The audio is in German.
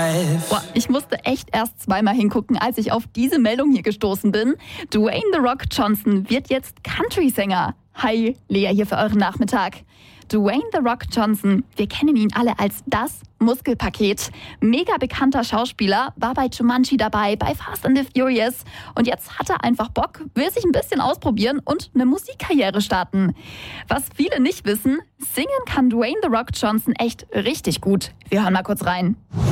Boah, ich musste echt erst zweimal hingucken, als ich auf diese Meldung hier gestoßen bin. Dwayne The Rock Johnson wird jetzt Country-Sänger. Hi, Lea hier für euren Nachmittag. Dwayne The Rock Johnson, wir kennen ihn alle als das Muskelpaket. Mega bekannter Schauspieler, war bei Jumanji dabei, bei Fast and the Furious. Und jetzt hat er einfach Bock, will sich ein bisschen ausprobieren und eine Musikkarriere starten. Was viele nicht wissen, singen kann Dwayne The Rock Johnson echt richtig gut. Wir hören mal kurz rein.